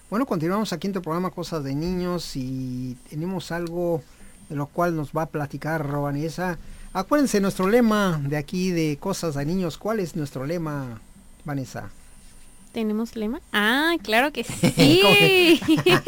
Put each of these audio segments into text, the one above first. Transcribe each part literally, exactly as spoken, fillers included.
Bueno, continuamos aquí en tu programa Cosas de Niños y tenemos algo de lo cual nos va a platicar Vanessa. Acuérdense nuestro lema de aquí de Cosas de Niños. ¿Cuál es nuestro lema, Vanessa? ¿Tenemos lema? Ah, claro que sí.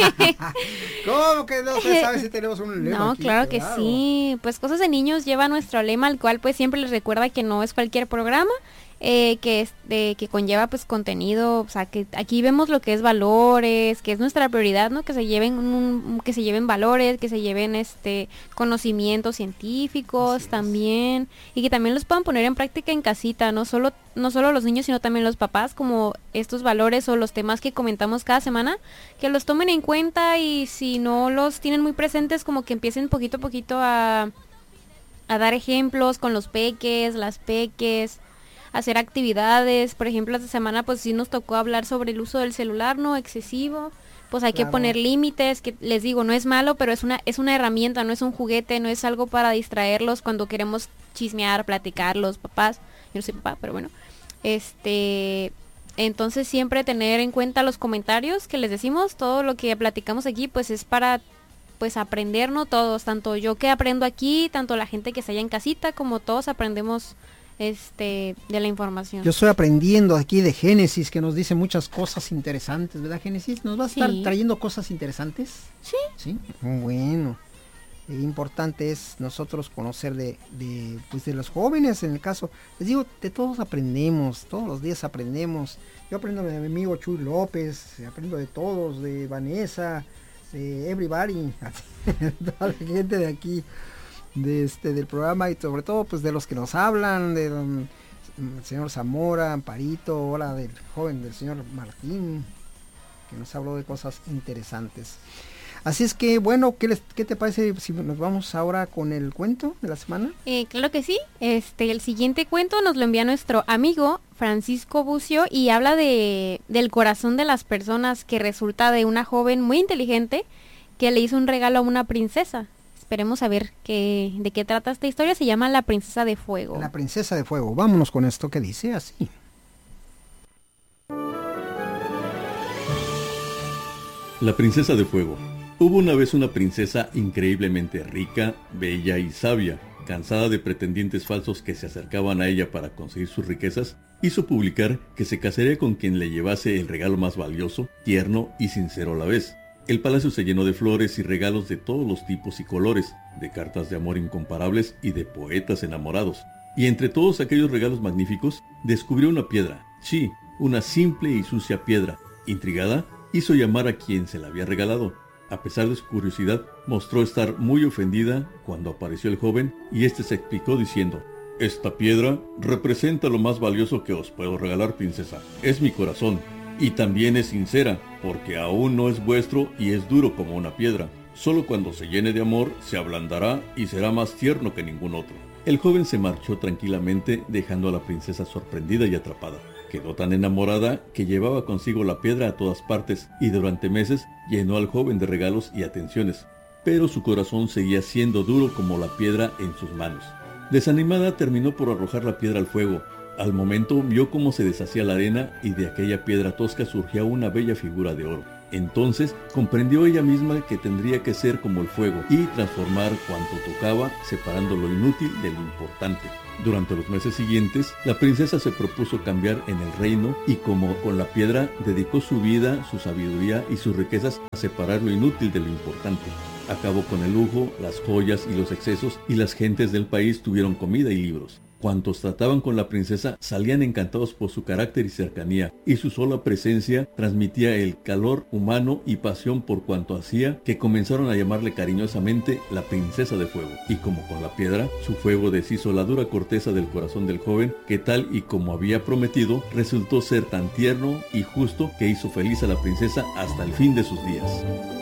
¿Cómo que no se sabe si tenemos un lema? No, aquí? claro que sí. Pues Cosas de Niños lleva nuestro lema, al cual pues siempre les recuerda que no es cualquier programa, eh, que es de, que conlleva pues contenido, o sea, que aquí vemos lo que es valores, que es nuestra prioridad, ¿no? Que se lleven un, que se lleven valores, que se lleven este conocimientos científicos también, y que también los puedan poner en práctica en casita, no solo no solo los niños, sino también los papás, como estos valores o los temas que comentamos cada semana, que los tomen en cuenta, y si no los tienen muy presentes, como que empiecen poquito a poquito a, a dar ejemplos con los peques, las peques, hacer actividades. Por ejemplo, esta semana pues sí nos tocó hablar sobre el uso del celular, ¿no? Excesivo. Pues hay claro. que poner límites, que les digo, no es malo, pero es una es una herramienta, no es un juguete, no es algo para distraerlos cuando queremos chismear, platicar los papás. Yo no soy papá, pero bueno. Este, entonces siempre tener en cuenta los comentarios que les decimos, todo lo que platicamos aquí pues es para pues aprender, ¿no? Todos, tanto yo que aprendo aquí, tanto la gente que está allá en casita, como todos aprendemos este de la información. Yo estoy aprendiendo aquí de Génesis, que nos dice muchas cosas interesantes, ¿verdad, Génesis? ¿Nos va a estar sí. trayendo cosas interesantes? Sí. Sí, bueno. Eh, importante es nosotros conocer de, de, pues de los jóvenes, en el caso, les digo, de todos aprendemos, todos los días aprendemos. Yo aprendo de mi amigo Chuy López, aprendo de todos, de Vanessa, de everybody, toda la gente de aquí, de este del programa, y sobre todo pues de los que nos hablan, de don el señor Zamora, Amparito, hola del joven del señor Martín, que nos habló de cosas interesantes. Así es que, bueno, ¿qué, les, ¿qué te parece si nos vamos ahora con el cuento de la semana? Eh, claro que sí. Este, el siguiente cuento nos lo envía nuestro amigo Francisco Bucio y habla de del corazón de las personas, que resulta de una joven muy inteligente que le hizo un regalo a una princesa. Esperemos saber qué, de qué trata esta historia. Se llama La Princesa de Fuego. La Princesa de Fuego. Vámonos con esto que dice así. La Princesa de Fuego. Hubo una vez una princesa increíblemente rica, bella y sabia. Cansada de pretendientes falsos que se acercaban a ella para conseguir sus riquezas, hizo publicar que se casaría con quien le llevase el regalo más valioso, tierno y sincero a la vez. El palacio se llenó de flores y regalos de todos los tipos y colores, de cartas de amor incomparables y de poetas enamorados. Y entre todos aquellos regalos magníficos, descubrió una piedra, sí, una simple y sucia piedra. Intrigada, hizo llamar a quien se la había regalado. A pesar de su curiosidad, mostró estar muy ofendida cuando apareció el joven, y éste se explicó diciendo: «Esta piedra representa lo más valioso que os puedo regalar, princesa. Es mi corazón, y también es sincera, porque aún no es vuestro y es duro como una piedra. Solo cuando se llene de amor se ablandará y será más tierno que ningún otro». El joven se marchó tranquilamente, dejando a la princesa sorprendida y atrapada. Quedó tan enamorada que llevaba consigo la piedra a todas partes, y durante meses llenó al joven de regalos y atenciones, pero su corazón seguía siendo duro como la piedra en sus manos. Desanimada, terminó por arrojar la piedra al fuego. Al momento vio cómo se deshacía la arena, y de aquella piedra tosca surgía una bella figura de oro. Entonces comprendió ella misma que tendría que ser como el fuego y transformar cuanto tocaba, separando lo inútil de lo importante. Durante los meses siguientes, la princesa se propuso cambiar en el reino, y como con la piedra, dedicó su vida, su sabiduría y sus riquezas a separar lo inútil de lo importante. Acabó con el lujo, las joyas y los excesos, y las gentes del país tuvieron comida y libros. Cuantos trataban con la princesa salían encantados por su carácter y cercanía, y su sola presencia transmitía el calor humano y pasión por cuanto hacía que comenzaron a llamarle cariñosamente la Princesa de Fuego. Y como con la piedra, su fuego deshizo la dura corteza del corazón del joven, que tal y como había prometido, resultó ser tan tierno y justo que hizo feliz a la princesa hasta el fin de sus días.